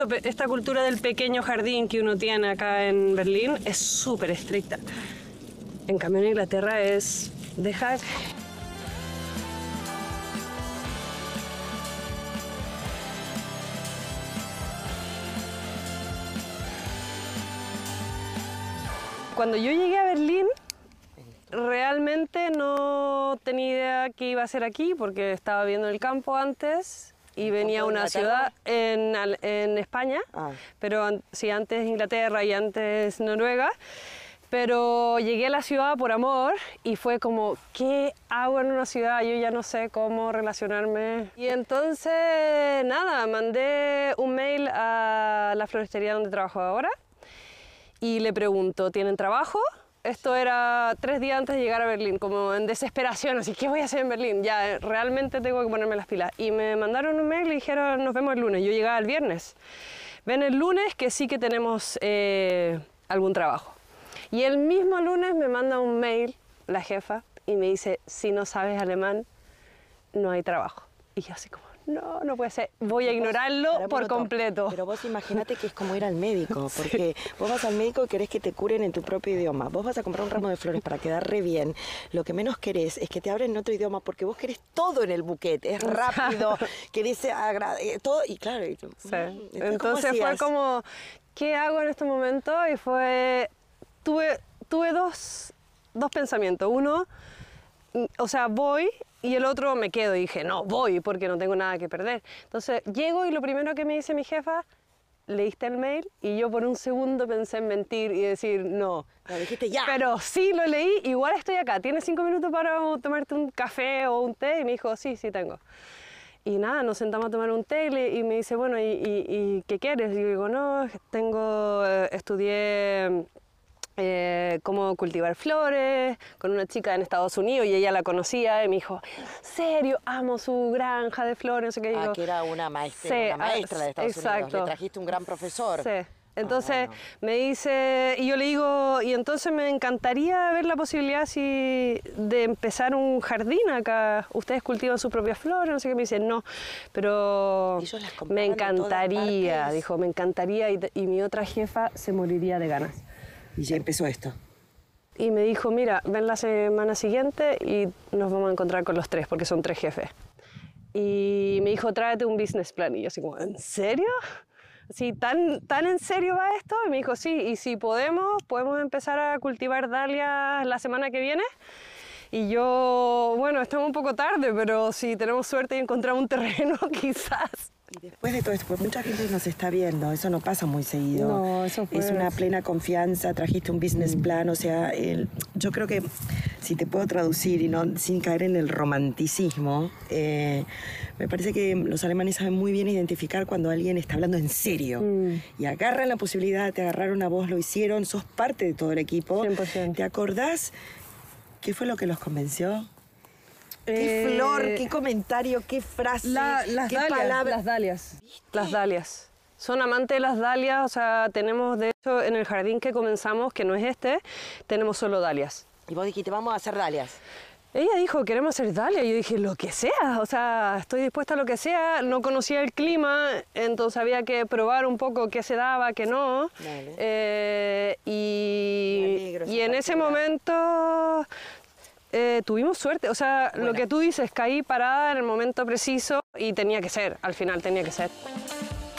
Esta cultura del pequeño jardín que uno tiene acá en Berlín es súper estricta. En cambio en Inglaterra es dejar... Cuando yo llegué a Berlín, realmente no tenía idea que iba a ser aquí porque estaba viendo el campo antes y venía a una ciudad en España, pero sí, antes Inglaterra y antes Noruega. Pero llegué a la ciudad por amor y fue como, ¿qué hago en una ciudad? Yo ya no sé cómo relacionarme. Y entonces, nada, mandé un mail a la floristería donde trabajo ahora y le pregunto, ¿tienen trabajo? Esto era 3 días antes de llegar a Berlín, como en desesperación, así, ¿qué voy a hacer en Berlín? Ya, realmente tengo que ponerme las pilas. Y me mandaron un mail y dijeron, nos vemos el lunes. Yo llegaba el viernes. Ven el lunes que sí que tenemos algún trabajo. Y el mismo lunes me manda un mail la jefa y me dice, si no sabes alemán, no hay trabajo. Y yo así como, no, no puede ser, voy a ignorarlo por completo. Pero vos imagínate que es como ir al médico, porque vos vas al médico y querés que te curen en tu propio idioma. Vos vas a comprar un ramo de flores para quedar re bien. Lo que menos querés es que te abren en otro idioma, porque vos querés todo en el buquet. Es rápido, que dice todo, y claro. Sí. Entonces fue como, ¿qué hago en este momento? Y fue, tuve dos pensamientos. Uno, o sea, voy, y el otro me quedo y dije, no, voy porque no tengo nada que perder. Entonces llego y lo primero que me dice mi jefa, ¿leíste el mail? Y yo por un segundo pensé en mentir y decir, no. Lo dijiste ya. Pero sí, lo leí, igual estoy acá. ¿Tienes 5 minutos para tomarte un café o un té? Y me dijo, sí, sí tengo. Y nada, nos sentamos a tomar un té y me dice, bueno, ¿y qué quieres? Y yo digo, no, estudié... cómo cultivar flores con una chica en Estados Unidos y ella la conocía y me dijo, serio, amo su granja de flores, no sé qué. Digo, que era una maestra, sí, una maestra de Estados Unidos, le trajiste un gran profesor. Sí. Entonces bueno. me dice, y yo le digo, y entonces me encantaría ver la posibilidad de empezar un jardín acá. Ustedes cultivan sus propias flores, no sé qué. Me dice, no, pero me encantaría, dijo, me encantaría, y mi otra jefa se moriría de ganas. Y ya empezó esto. Y me dijo, mira, ven la semana siguiente y nos vamos a encontrar con los 3, porque son 3 jefes. Y me dijo, tráete un business plan. Y yo así como, ¿en serio? ¿Sí, tan en serio va esto? Y me dijo, sí, y si podemos empezar a cultivar dalias la semana que viene. Y yo, bueno, estamos un poco tarde, pero si tenemos suerte y encontramos un terreno, quizás. Y después de todo esto, pues mucha gente nos está viendo, eso no pasa muy seguido. No, eso fue... Es una plena confianza, trajiste un business plan, o sea, yo creo que si te puedo traducir y no sin caer en el romanticismo, me parece que los alemanes saben muy bien identificar cuando alguien está hablando en serio. Y agarran la posibilidad, te agarraron a vos, lo hicieron, sos parte de todo el equipo. 100%. ¿Te acordás qué fue lo que los convenció? Qué flor, qué comentario, qué frase, qué palabra. Las dalias. ¿Viste? Las dalias. Son amantes de las dalias, o sea, tenemos, de hecho, en el jardín que comenzamos, que no es este, tenemos solo dalias. Y vos dijiste, vamos a hacer dalias. Ella dijo, queremos hacer dalias, y yo dije, lo que sea, o sea, estoy dispuesta a lo que sea. No conocía el clima, entonces había que probar un poco qué se daba, qué no. Y en ese momento... tuvimos suerte, o sea, lo que tú dices, caí parada en el momento preciso y tenía que ser, al final tenía que ser.